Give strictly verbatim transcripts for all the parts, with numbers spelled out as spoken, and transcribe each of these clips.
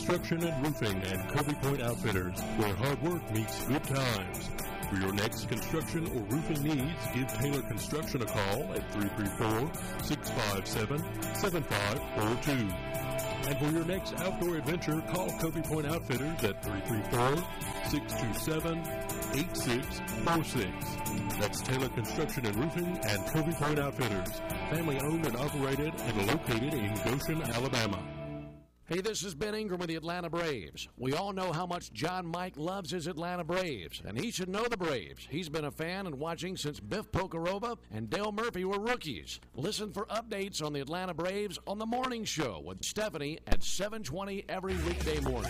Construction and Roofing and Covey Point Outfitters, where hard work meets good times. For your next construction or roofing needs, give Taylor Construction a call at three three four, six five seven, seven five four two. And for your next outdoor adventure, call Covey Point Outfitters at three three four, six two seven, eight six four six. That's Taylor Construction and Roofing and Covey Point Outfitters, family owned and operated and located in Goshen, Alabama. Hey, this is Ben Ingram with the Atlanta Braves. We all know how much John Mike loves his Atlanta Braves, and he should know the Braves. He's been a fan and watching since Biff Pocoroba and Dale Murphy were rookies. Listen for updates on the Atlanta Braves on The Morning Show with Stephanie at seven twenty every weekday morning.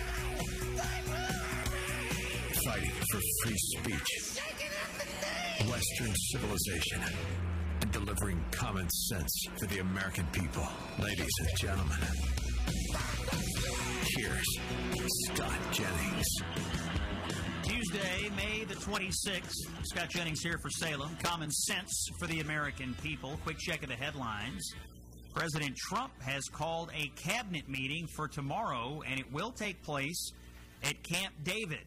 Fighting for free speech, Western civilization, and delivering common sense to the American people. Ladies and gentlemen, here's Scott Jennings. Tuesday, May the twenty-sixth. Scott Jennings here for Salem. Common sense for the American people. Quick check of the headlines. President Trump has called a cabinet meeting for tomorrow, and it will take place at Camp David.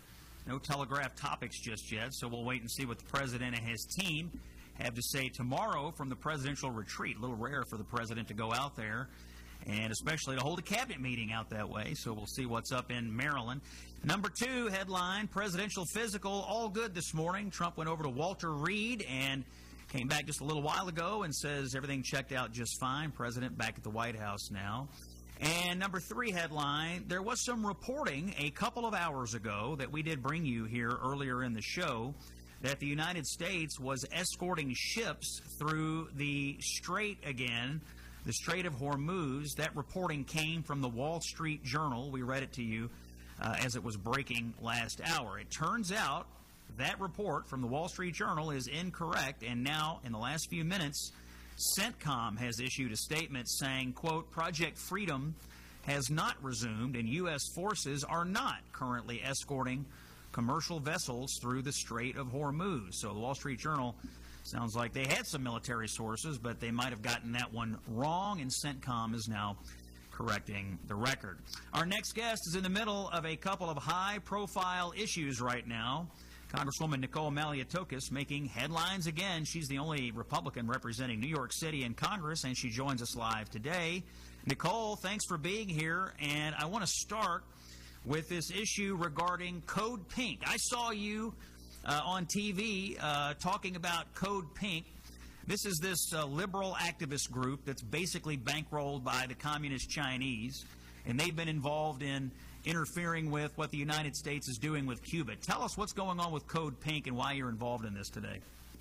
No telegraphed topics just yet, so we'll wait and see what the president and his team have to say tomorrow from the presidential retreat. A little rare for the president to go out there, and especially to hold a cabinet meeting out that way. So we'll see what's up in Maryland. Number two headline, presidential physical, all good this morning. Trump went over to Walter Reed and came back just a little while ago and says everything checked out just fine. President back at the White House now. And number three headline, there was some reporting a couple of hours ago that we did bring you here earlier in the show that the United States was escorting ships through the Strait again, the Strait of Hormuz. That reporting came from the Wall Street Journal. We read it to you uh, as it was breaking last hour. It turns out that report from the Wall Street Journal is incorrect, and now, in the last few minutes, CENTCOM has issued a statement saying, quote, Project Freedom has not resumed and U S forces are not currently escorting commercial vessels through the Strait of Hormuz. So the Wall Street Journal sounds like they had some military sources, but they might have gotten that one wrong, and CENTCOM is now correcting the record. Our next guest is in the middle of a couple of high-profile issues right now. Congresswoman Nicole Malliotakis making headlines again. She's the only Republican representing New York City in Congress, and she joins us live today. Nicole, thanks for being here, and I want to start with this issue regarding Code Pink. I saw you uh, on T V uh, talking about Code Pink. This is this uh, liberal activist group that's basically bankrolled by the Communist Chinese, and they've been involved in interfering with what the United States is doing with Cuba. Tell us what's going on with Code Pink and why you're involved in this today.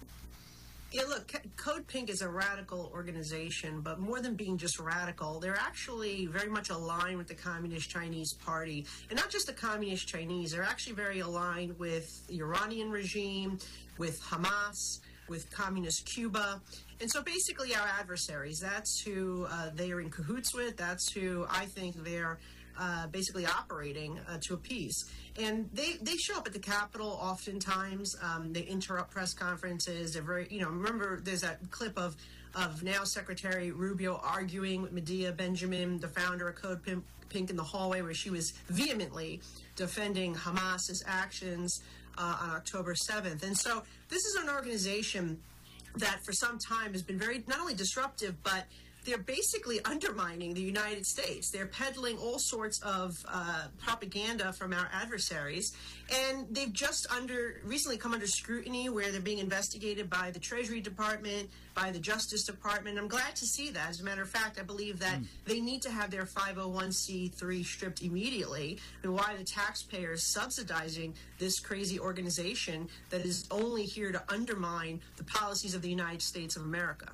Yeah, look, Code Pink is a radical organization, but more than being just radical, they're actually very much aligned with the Communist Chinese Party. And not just the Communist Chinese, they're actually very aligned with the Iranian regime, with Hamas, with Communist Cuba. And so basically our adversaries, that's who uh, they are in cahoots with, that's who I think they're Uh, basically operating uh, to appease. And they, they show up at the Capitol oftentimes. Um, they interrupt press conferences. They're very, you know, remember there's that clip of, of now Secretary Rubio arguing with Medea Benjamin, the founder of Code Pink, in the hallway, where she was vehemently defending Hamas's actions uh, on October seventh. And so this is an organization that for some time has been very, not only disruptive, but they're basically undermining the United States. They're peddling all sorts of uh, propaganda from our adversaries, and they've just under recently come under scrutiny where they're being investigated by the Treasury Department, by the Justice Department. I'm glad to see that. As a matter of fact, I believe that mm. they need to have their five oh one c three stripped immediately. And why the taxpayers subsidizing this crazy organization that is only here to undermine the policies of the United States of America.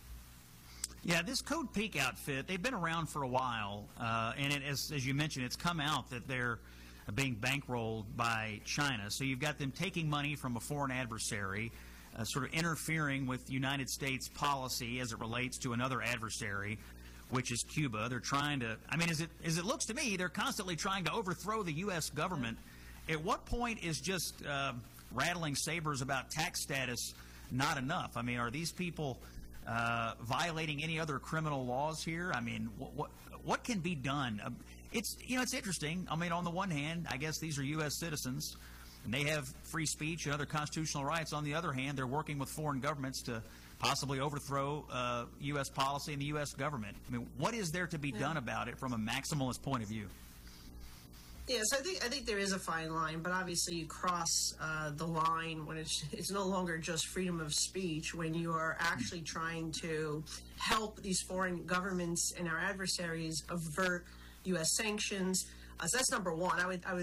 Yeah, this Code Pink outfit, they've been around for a while, uh, and it, as, as you mentioned, it's come out that they're being bankrolled by China. So you've got them taking money from a foreign adversary, uh, sort of interfering with United States policy as it relates to another adversary, which is Cuba. They're trying to, I mean, as it, as it looks to me, they're constantly trying to overthrow the U S government. At what point is just uh, rattling sabers about tax status not enough? I mean, are these people Uh, violating any other criminal laws here? I mean, what what, what can be done? Uh, It's, you know, it's interesting. I mean, on the one hand, I guess these are U S citizens, and they have free speech and other constitutional rights. On the other hand, they're working with foreign governments to possibly overthrow uh, U S policy and the U S government. I mean, what is there to be yeah. done about it from a maximalist point of view? Yes, I think I think there is a fine line, but obviously you cross uh, the line when it's it's no longer just freedom of speech, when you are actually trying to help these foreign governments and our adversaries avert U S sanctions. Uh, so that's number one. I would I would